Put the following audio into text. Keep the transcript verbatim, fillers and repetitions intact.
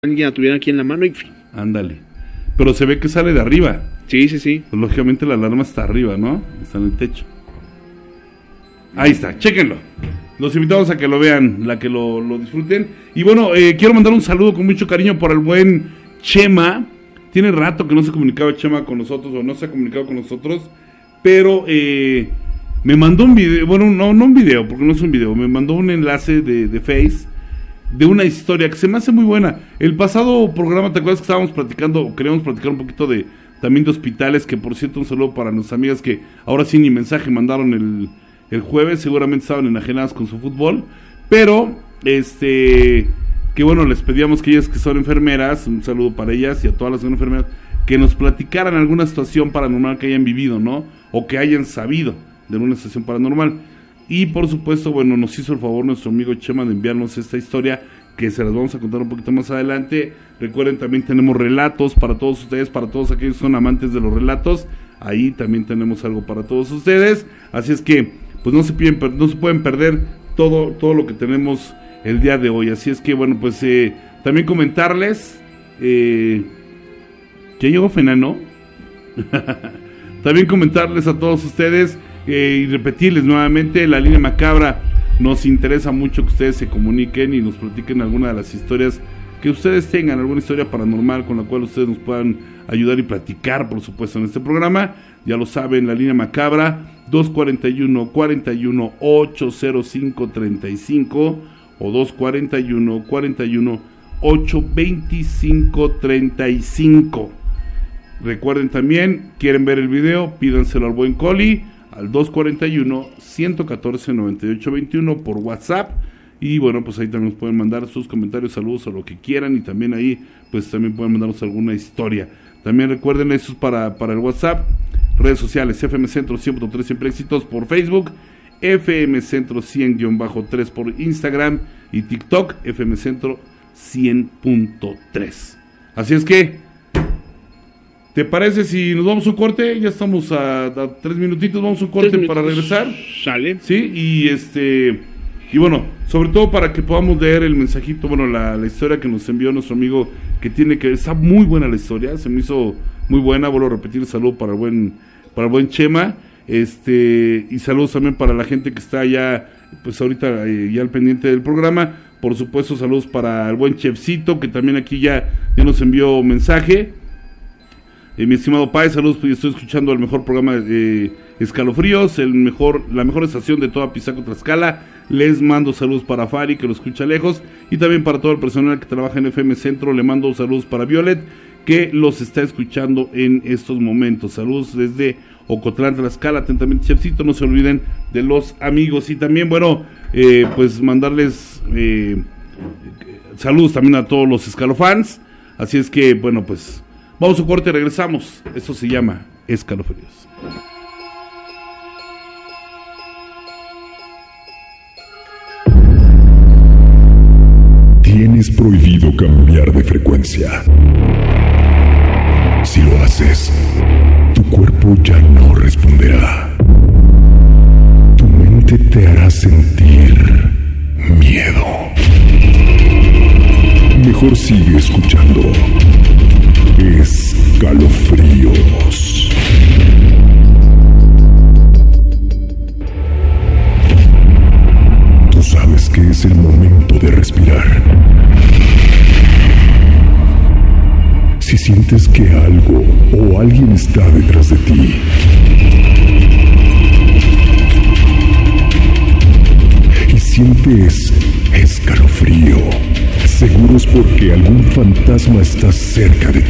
alguien la tuviera aquí en la mano y... Ándale. Pero se ve que sale de arriba. Sí, sí, sí. Pues, lógicamente la alarma está arriba, ¿no? Está en el techo. Ahí está, chéquenlo. Los invitamos a que lo vean, la que lo, lo disfruten. Y bueno, eh, quiero mandar un saludo con mucho cariño para el buen Chema. Tiene rato que no se comunicaba Chema con nosotros, o no se ha comunicado con nosotros. Pero eh, me mandó un video, bueno, no, no un video, porque no es un video. Me mandó un enlace de, de Face de una historia que se me hace muy buena. El pasado programa, ¿te acuerdas que estábamos platicando, o queríamos platicar un poquito de también de hospitales? Que por cierto, un saludo para nuestras amigas que ahora sí ni mensaje mandaron el, el jueves, seguramente estaban enajenadas con su fútbol, pero este, que bueno, les pedíamos que ellas que son enfermeras, un saludo para ellas y a todas las enfermeras, que nos platicaran alguna situación paranormal que hayan vivido, ¿no? O que hayan sabido de una situación paranormal. Y por supuesto, bueno, nos hizo el favor nuestro amigo Chema de enviarnos esta historia, que se las vamos a contar un poquito más adelante. Recuerden, también tenemos relatos para todos ustedes, para todos aquellos que son amantes de los relatos. Ahí también tenemos algo para todos ustedes. Así es que, pues no se, piden, no se pueden perder todo, todo lo que tenemos el día de hoy. Así es que, bueno, pues eh, también comentarles eh, que llegó Fenano. También comentarles a todos ustedes eh, y repetirles nuevamente, la línea macabra. Nos interesa mucho que ustedes se comuniquen y nos platiquen alguna de las historias que ustedes tengan, alguna historia paranormal con la cual ustedes nos puedan ayudar y platicar, por supuesto, en este programa. Ya lo saben, la línea macabra dos cuarenta y uno, cuarenta y uno, ochocientos cinco, treinta y cinco o dos cuarenta y uno, cuarenta y uno, ochocientos veinticinco, treinta y cinco. Recuerden también, quieren ver el video, pídanselo al buen Coli al dos cuarenta y uno, ciento catorce, noventa y ocho veintiuno por WhatsApp. Y bueno, pues ahí también nos pueden mandar sus comentarios, saludos o lo que quieran. Y también ahí, pues también pueden mandarnos alguna historia. También recuerden, eso es para, para el WhatsApp. Redes sociales, F M Centro cien punto tres Siempre Éxitos por Facebook, F M Centro cien guión tres por Instagram y TikTok, F M Centro cien punto tres. Así es que, ¿te parece si nos vamos a un corte? Ya estamos a, a tres minutitos, vamos a un corte para regresar. Sale. Sí, y este, y bueno, sobre todo para que podamos leer el mensajito, bueno, la, la historia que nos envió nuestro amigo, que tiene que, está muy buena la historia, se me hizo muy buena. Vuelvo a repetir, saludo para el buen, para el buen Chema, este, y saludos también para la gente que está ya, pues ahorita eh, ya al pendiente del programa. Por supuesto, saludos para el buen Chefcito, que también aquí ya, ya nos envió mensaje. Eh, mi estimado Páez, saludos, pues estoy escuchando el mejor programa de eh, Escalofríos, el mejor, la mejor estación de toda Pisaco Tlaxcala. Les mando saludos para Fari, que lo escucha lejos, y también para todo el personal que trabaja en F M Centro. Le mando saludos para Violet, que los está escuchando en estos momentos. Saludos desde Ocotlán, Tlaxcala. Atentamente, Chefcito, no se olviden de los amigos. Y también, bueno, eh, pues mandarles eh, saludos también a todos los escalofans. Así es que, bueno, pues vamos a un corte y regresamos. Esto se llama Escalofríos. Tienes prohibido cambiar de frecuencia. Si lo haces, tu cuerpo ya no responderá. Tu mente te hará sentir miedo. Mejor sigue escuchando Escalofríos. Tú sabes que es el momento de respirar. Si sientes que algo o alguien está detrás de ti, y sientes escalofrío, seguro es porque algún fantasma está cerca de ti.